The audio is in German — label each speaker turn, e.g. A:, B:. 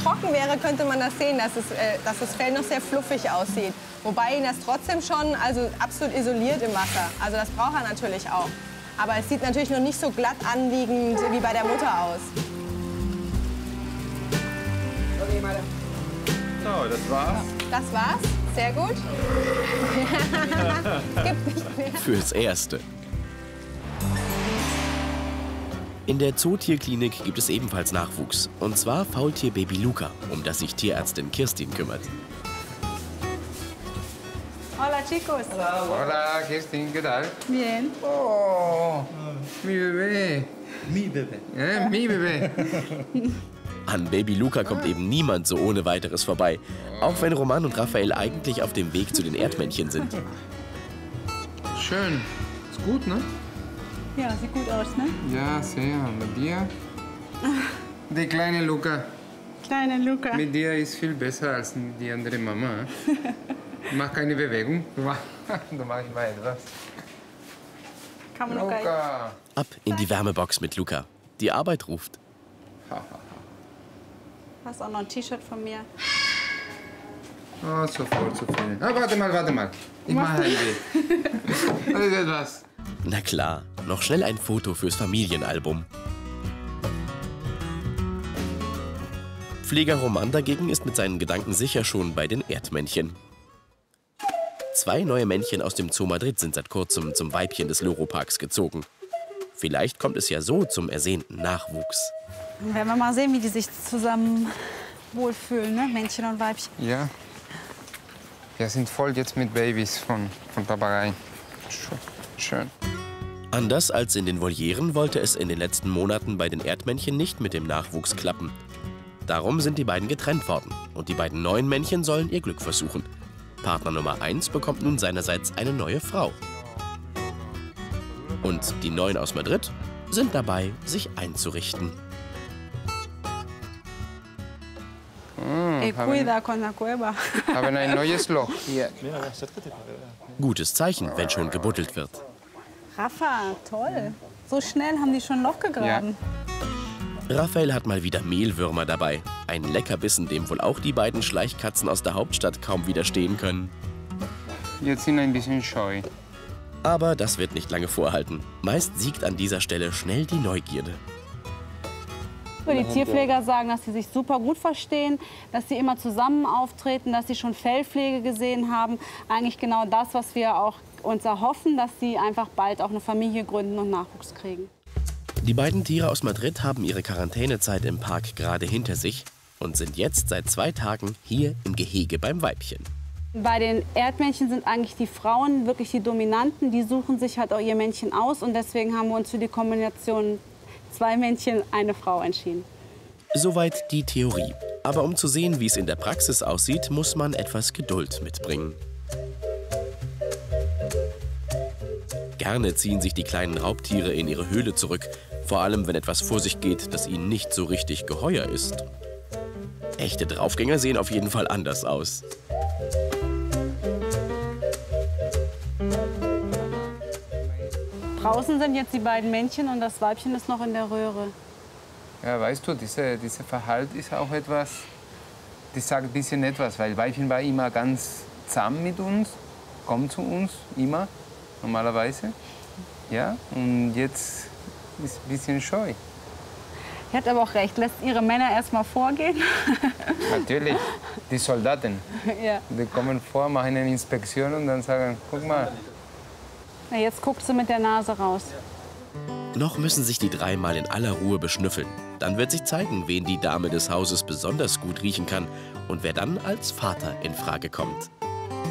A: trocken wäre, könnte man das sehen, dass das Fell noch sehr fluffig aussieht. Wobei ihn das trotzdem schon absolut isoliert im Wasser. Also das braucht er natürlich auch. Aber es sieht natürlich noch nicht so glatt anliegend wie bei der Mutter aus.
B: So, das war's.
A: Das war's. Sehr gut. Gibt nicht mehr.
C: Fürs Erste. In der Zootierklinik gibt es ebenfalls Nachwuchs. Und zwar Faultierbaby Luca, um das sich Tierärztin Kirstin kümmert.
A: Hola, chicos.
B: Hola, Kirstin, ¿qué tal?
A: Bien.
B: Oh, mi bebé. Mi bebé. Mi bebé.
C: An Baby Luca kommt eben niemand so ohne weiteres vorbei. Auch wenn Roman und Raphael eigentlich auf dem Weg zu den Erdmännchen sind.
B: Schön. Ist gut, ne?
A: Ja, sieht gut aus, ne?
B: Ja, sehr. Mit dir? Die kleine Luca.
A: Kleine Luca.
B: Mit dir ist viel besser als die andere Mama. Mach keine Bewegung. Du machst immer etwas.
A: Kann man
B: Luca.
C: Ab in die Wärmebox mit Luca. Die Arbeit ruft.
A: Hast auch noch ein T-Shirt von mir.
B: Oh, sofort zu viel. Ah, warte mal. Ich mache ein Bild. Das ist etwas.
C: Na klar, noch schnell ein Foto fürs Familienalbum. Pfleger Roman dagegen ist mit seinen Gedanken sicher schon bei den Erdmännchen. 2 neue Männchen aus dem Zoo Madrid sind seit kurzem zum Weibchen des Loro-Parks gezogen. Vielleicht kommt es ja so zum ersehnten Nachwuchs.
D: Dann werden wir mal sehen, wie die sich zusammen wohlfühlen, ne? Männchen und Weibchen.
B: Ja. Wir sind voll jetzt mit Babys von Papageien. Schön.
C: Anders als in den Volieren wollte es in den letzten Monaten bei den Erdmännchen nicht mit dem Nachwuchs klappen. Darum sind die beiden getrennt worden und die beiden neuen Männchen sollen ihr Glück versuchen. Partner Nummer 1 bekommt nun seinerseits eine neue Frau. Und die Neuen aus Madrid sind dabei, sich einzurichten.
D: Cuida con la cueva.
B: Haben ein neues Loch. Hier.
C: Gutes Zeichen, wenn schon gebuddelt wird.
D: Rafa, toll. So schnell haben die schon ein Loch gegraben.
C: Raphael hat mal wieder Mehlwürmer dabei. Ein Leckerbissen, dem wohl auch die beiden Schleichkatzen aus der Hauptstadt kaum widerstehen können.
B: Jetzt sind ein bisschen scheu.
C: Aber das wird nicht lange vorhalten. Meist siegt an dieser Stelle schnell die Neugierde.
D: Die Tierpfleger sagen, dass sie sich super gut verstehen, dass sie immer zusammen auftreten, dass sie schon Fellpflege gesehen haben. Eigentlich genau das, was wir auch uns erhoffen, dass sie einfach bald auch eine Familie gründen und Nachwuchs kriegen.
C: Die beiden Tiere aus Madrid haben ihre Quarantänezeit im Park gerade hinter sich und sind jetzt seit 2 Tagen hier im Gehege beim Weibchen.
D: Bei den Erdmännchen sind eigentlich die Frauen wirklich die Dominanten. Die suchen sich halt auch ihr Männchen aus und deswegen haben wir uns für die Kombination 2 Männchen, eine Frau entschieden.
C: Soweit die Theorie. Aber um zu sehen, wie es in der Praxis aussieht, muss man etwas Geduld mitbringen. Gerne ziehen sich die kleinen Raubtiere in ihre Höhle zurück. Vor allem, wenn etwas vor sich geht, das ihnen nicht so richtig geheuer ist. Echte Draufgänger sehen auf jeden Fall anders aus.
D: Draußen sind jetzt die beiden Männchen und das Weibchen ist noch in der Röhre.
B: Ja, weißt du, diese Verhalten ist auch etwas, das sagt ein bisschen etwas, weil Weibchen war immer ganz zahm mit uns, kommt zu uns, immer, normalerweise. Ja, und jetzt ist ein bisschen scheu.
D: Er hat aber auch recht, lässt ihre Männer erst mal vorgehen.
B: Natürlich, die Soldaten,
D: Ja.
B: die kommen vor, machen eine Inspektion und dann sagen, guck mal.
D: Na, jetzt guckt sie mit der Nase raus.
C: Noch müssen sich die 3 mal in aller Ruhe beschnüffeln. Dann wird sich zeigen, wen die Dame des Hauses besonders gut riechen kann und wer dann als Vater in Frage kommt.